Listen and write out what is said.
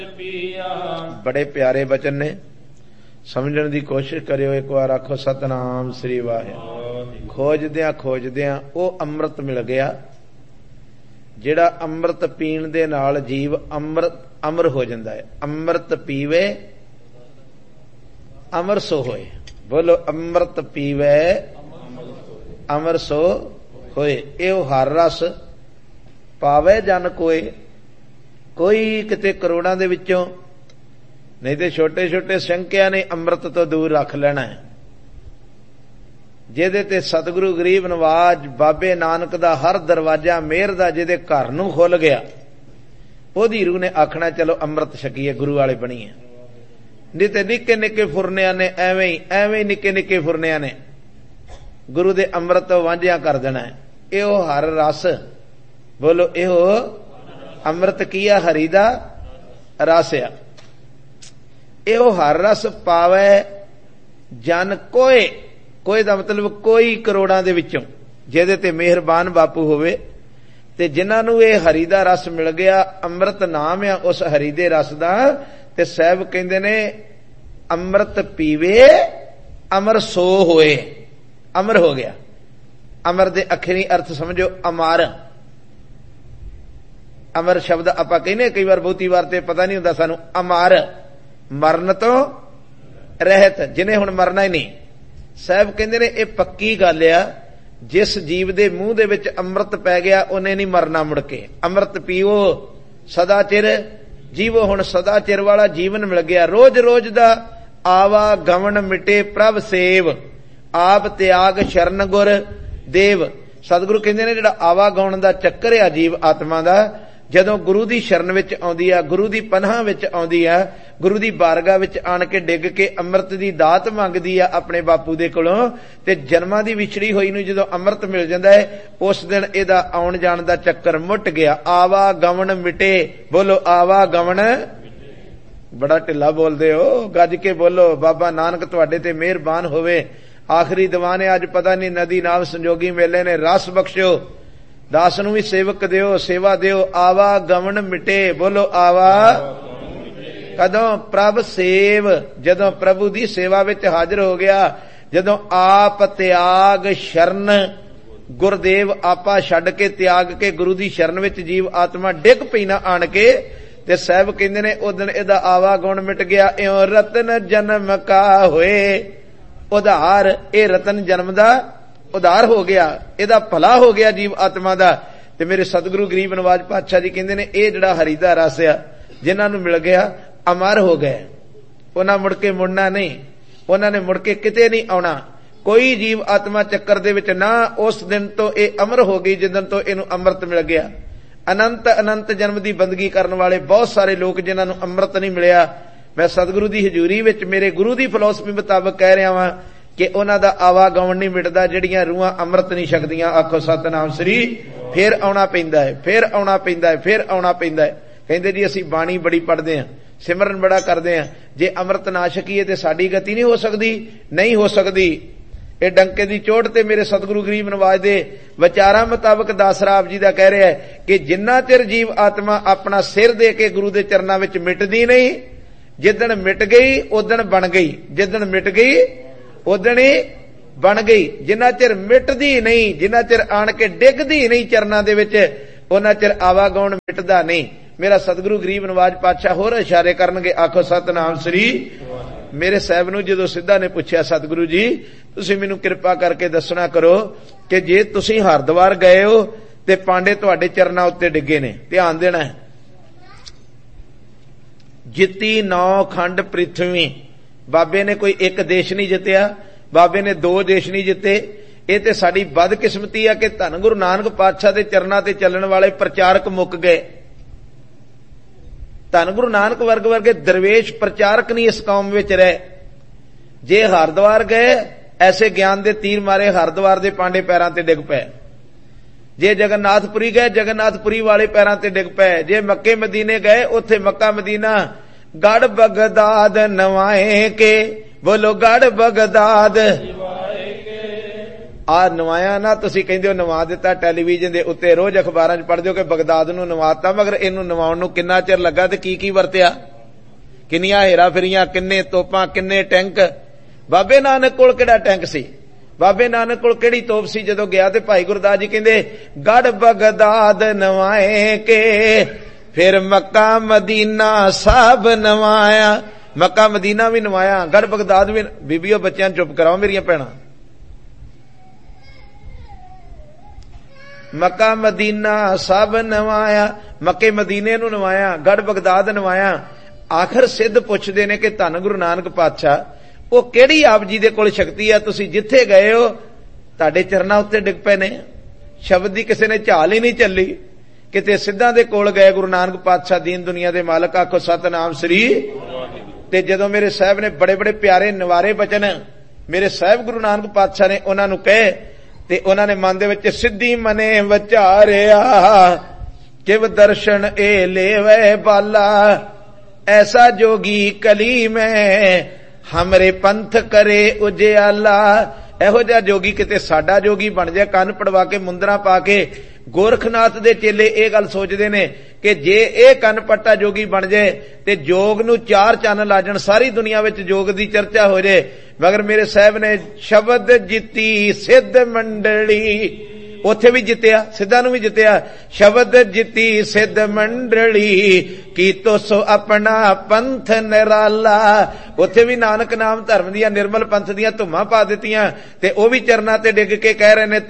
बड़े प्यारे वचन ने, समझण दी कोशिश करियो। एक बार आखो सतनाम श्री वाहिगुरू। खोजदियां वो अमृत मिल गया जिहड़ा अमृत पीण दे नाल जीव अमर हो जाता है। अमृत पीवे अमर सो होए। बोलो अमृत पीवे अमर सो होए। एहो हर रस पावे जन कोई, कोई किते करोड़ां दे विचों, नहीं तो छोटे छोटे संख्या ने अमृत तो दूर रख लेना है। जिहदे ते सतगुरु गरीब नवाज बाबे नानक दा हर दरवाजा मेहर दा जिहदे घर नूं खुल गया, ओदी रूह ने आखना चलो अमृत छकीए, गुरु वाले बणीए। नहीं तो निक्के निक्के फुरनिया ने एवें निक्के निक्के फुरनिया ने गुरु दे अमृत तो वांझिया कर देना है। इहो हर रस, बोलो इहो अमृत किया हरि दा रस आ। इहो हर रस पावे जन कोई, कोई दा मतलब कोई करोड़ां दे विचों जिहदे ते मेहरबान बापू होवे ते जिन्हां नूं इह हरि दा रस मिल गया। अमृत नाम आ उस हरि दे रस दा। ते साहब कहंदे ने अमृत पीवे अमर सो होए। अमर हो गया। अमर दे अखरी अर्थ समझो अमर। अमर शब्द आपां कहने कई बार, बहुती बार ते पता नहीं हुंदा सानू। अमर मरण तो रहत, जिन्हें हुण मरना ही नहीं। साहब कहंदे ने ये पक्की गल आ, जिस जीव दे मूंह दे विच अमृत पै गया उन्हें नहीं मरना मुड़ के। अमृत पीओ सदा चिर जीवो। हुण सदा चिर वाला जीवन मिल गया। रोज रोज दा आवा गमन मिटे प्रभ सेव, आप त्याग शरण गुर देव। सतगुरु कहंदे ने जिहड़ा आवा गाउण दा चक्कर आ जीव आत्मा दा, जदों गुरु दी शरण विच आउंदी आ, गुरु दी पनाह विच आउंदी आ, गुरु दी बारगाह विच आण के डिग के अमृत दी दात मंगदी आ अपने बापू दे कोलों। ते जन्मां दी विछड़ी होई नूं जदों अमृत मिल जांदा है, उस दिन इहदा आउण जाण दा चक्कर मुट गया। आवा गमन मिटे। बोलो आवा गमन। बड़ा ढिला बोलदे हो, गज के बोलो। बाबा नानक तुहाडे ते मेहरबान होवे। आखिरी दीवाने अज पता नहीं नदी नाव संजोगी मेले ने रस बख्शो, दास नूं भी सेवक दिओ, सेवा दिओ। आवा गमन मिटे। बोलो आवा कदों प्रभ सेव, जदों प्रभु दी सेवा विच हाजिर हो गया। जदों आप त्याग शरण गुरदेव, आपा छड्ड के त्याग के गुरु दी शरण विच जीव आत्मा डिग पई ना आण के। ते साहब कहंदे ने उस दिन इहदा आवा गुण मिट गया। इउं रतन जन्म का होए उधार। ए रतन जन्म दा उधार हो गया, इहदा भला हो गया जीव आत्मा दा। ते मेरे सतगुरु गरीब नवाज पातशाह जी कहंदे ने इह जिहड़ा हरि दा रस आ जिन्हां नूं मिल गया अमर हो गए। उन्हां मुड़ के मुड़ना नहीं, उन्हां ने मुड़ के किते नहीं आउणा। कोई जीव आत्मा चक्कर दे विच ना। उस दिन तो इह अमर हो गई जिस दिन तो इहनूं अमृत मिल गया। अनंत अनंत जन्म दी बंदगी करन वाले बहुत सारे लोग जिन्हां नूं अमृत नहीं मिलिया, मैं सतगुरु दी हजूरी विच मेरे गुरु दी फिलोसफी मुताबक कह रहा वां कि उन्हां दा आवागमन नहीं मिटदा, जिहड़ियां रूहां अमृत नहीं छकदियां। आखो सतनाम श्री। फिर आउणा पैंदा है, फिर आउणा पैंदा है, फिर आउणा पैंदा है। कहंदे जी असीं बाणी बड़ी पढ़दे हां, सिमरन बड़ा करदे हां, जे अमृत ना छकीए ते साडी गति नहीं हो सकदी। नहीं हो सकदी। ये डंके दी चोट ते मेरे सतगुरु गरीब नवाज दे विचारां मुताबक दासरा आप जी दा कह रहा है कि जिन्ना चिर जीव आत्मा अपना सिर दे के गुरु दे चरनां विच मिटदी नहीं, जिदन मिट गई उदन बन गई। जिदन मिट गई उदन ही बन गई। जिन्ना चिर मिटदी नहीं, जिन्ना चिर आण के डिगदी नहीं चरनां दे विच, उन्ना चिर आवागौण मिटदा नहीं। मेरा सतगुरु गरीब नवाज पातशाह होर इशारे करनगे। आखो सतनाम श्री। मेरे साहब नूं जदों सिद्धा ने पुछया, सतगुरु जी तुसीं मैनूं किरपा करके दसना करो कि जे तुसीं हरद्वार गए हो ते पांडे तुहाडे चरनां उत्ते डिगे ने, ध्यान देना है। जित्ती 9 खंड पृथ्वी। बाबे ने कोई एक देश नहीं जित्या, बाबे ने 2 देश नहीं जिते। ये ते साडी बदकिस्मती है कि धन गुरु नानक पातशाह दे चरनां ते चलण वाले प्रचारक मुक गए। धन गुरु नानक वर्गे दरवेश प्रचारक नहीं इस कौम विच रहे। जे हरद्वार गए ऐसे ज्ञान दे तीर मारे हरद्वार दे पांडे पैरां ते डिग पए। जे जगन्नाथपुरी गए जगन्नाथपुरी वाले पैरां ते डिग पए। जे मक्के मदीने गए उत्थे मक्का मदीना गढ़ बगदाद नवाए के। बोलो गढ़ बगदाद आ नवाया ना। तुसीं कहंदे हो नवा दिता, टैलीविजन दे उत्ते रोज अखबारां च पढ़दे हो कि बगदाद नूं नवाता, मगर इहनूं नवाउण नूं किन्ना चिर लगा ते की वरतिया। ਕਿੰਨੀਆਂ ਹੇਰਾ ਫੇਰੀਆਂ, ਕਿੰਨੇ ਤੋਪਾਂ, ਕਿੰਨੇ ਟੈਂਕ। ਬਾਬੇ ਨਾਨਕ ਕੋਲ ਕਿਹੜਾ ਟੈਂਕ ਸੀ, ਬਾਬੇ ਨਾਨਕ ਕੋਲ ਕਿਹੜੀ ਤੋਪ ਸੀ? ਜਦੋਂ ਗਿਆ ਤੇ ਭਾਈ ਗੁਰਦਾਸ ਜੀ ਕਹਿੰਦੇ ਗੜ ਬਗਦਾਦ ਨਵਾਏ ਕੇ, ਫਿਰ ਮੱਕਾ ਮਦੀਨਾ ਸਭ ਨਵਾਇਆ। ਮੱਕਾ ਮਦੀਨਾ ਵੀ ਨਵਾਇਆ, ਗੜ ਬਗਦਾਦ ਵੀ। ਬੀਬੀਓ ਬੱਚਿਆਂ ਨੂੰ ਚੁੱਪ ਕਰਾਓ ਮੇਰੀਆਂ ਭੈਣਾਂ। ਮੱਕਾ ਮਦੀਨਾ ਸਭ ਨਵਾਇਆ, ਮੱਕੇ ਮਦੀਨੇ ਨੂੰ ਨਵਾਇਆ, ਗੜ ਬਗਦਾਦ ਨਵਾਇਆ। ਆਖਰ ਸਿੱਧ ਪੁੱਛਦੇ ਨੇ ਕਿ ਧੰਨ ਗੁਰੂ ਨਾਨਕ ਪਾਤਸ਼ਾਹ ਉਹ ਕਿਹੜੀ ਆਪ ਜੀ ਦੇ ਕੋਲ ਸ਼ਕਤੀ ਆ, ਤੁਸੀਂ ਜਿੱਥੇ ਗਏ ਹੋ ਤੁਹਾਡੇ ਚਰਨਾਂ ਉੱਤੇ ਡਿੱਗ ਪਏ ਨੇ। ਸ਼ਬਦ ਦੀ ਕਿਸੇ ਨੇ ਝਾਲ ਹੀ ਨਹੀਂ ਚੱਲੀ, ਕਿਤੇ ਸਿੱਧਾਂ ਦੇ ਕੋਲ ਗਏ ਗੁਰੂ ਨਾਨਕ ਪਾਤਸ਼ਾਹ ਦੀਨ ਦੁਨੀਆ ਦੇ ਮਾਲਕ। ਆਖੋ ਸਤਨਾਮ ਸ੍ਰੀ। ਤੇ ਜਦੋਂ ਮੇਰੇ ਸਾਹਿਬ ਨੇ ਬੜੇ ਬੜੇ ਪਿਆਰੇ ਨਿਵਾਰੇ ਬਚਨ ਮੇਰੇ ਸਾਹਿਬ ਗੁਰੂ ਨਾਨਕ ਪਾਤਸ਼ਾਹ ਨੇ ਉਹਨਾਂ ਨੂੰ ਕਹੇ, ਤੇ ਉਹਨਾਂ ਨੇ ਮਨ ਦੇ ਵਿੱਚ ਸਿੱਧੀ ਮਨੇ ਵਿਚਾਰਿਆ, ਕਿਵ ਦਰਸ਼ਨ ਏ ਲੇਵੇ ਬਾਲਾ, ਐਸਾ ਜੋਗੀ ਕਲੀ ਮੈਂ ਹਮਰੇ ਪੰਥ ਕਰੇ ਉਜਿਆਲਾ। ਇਹੋ ਜਿਹਾ ਜੋਗੀ ਕਿਤੇ ਸਾਡਾ ਜੋਗੀ ਬਣ ਜਾਏ, ਕੰਨ ਪੜਵਾ ਕੇ ਮੁੰਦਰਾ ਪਾ ਕੇ। ਗੋਰਖਨਾਥ ਦੇ ਚੇਲੇ ਇਹ ਗੱਲ ਸੋਚਦੇ ਨੇ ਕਿ ਜੇ ਇਹ ਕੰਨ ਪੱਟਾ ਜੋਗੀ ਬਣ ਜਾਏ ਤੇ ਜੋਗ ਨੂੰ 4 ਚੰਨ ਲਾ ਜਾਣ, ਸਾਰੀ ਦੁਨੀਆ ਵਿੱਚ ਜੋਗ ਦੀ ਚਰਚਾ ਹੋ ਜਾਏ। ਮਗਰ ਮੇਰੇ ਸਾਹਿਬ ਨੇ ਸ਼ਬਦ ਜਿੱਤੀ ਸਿੱਧ ਮੰਡਲੀ, ਉੱਥੇ ਵੀ ਜਿੱਤਿਆ, ਸਿੱਧਾਂ ਨੂੰ ਵੀ ਜਿੱਤਿਆ। ਸ਼ਬਦ ਜਿੱਤੀ ਸਿੱਧ ਮੰਡਲੀ, ਕੀਤੋ ਸੋ ਆਪਣਾ ਪੰਥ ਨਿਰਾਲਾ। ਉੱਥੇ ਵੀ ਨਾਨਕ ਨਾਮ ਧਰਮ ਦੀਆਂ ਨਿਰਮਲ ਪੰਥ ਦੀਆਂ ਧੁੰਮਾਂ ਪਾ ਦਿੱਤੀਆਂ, ਤੇ ਉਹ ਵੀ ਚਰਨਾਂ ਤੇ ਡਿੱਗ ਕੇ ਕਹਿ ਰਹੇ ਨੇ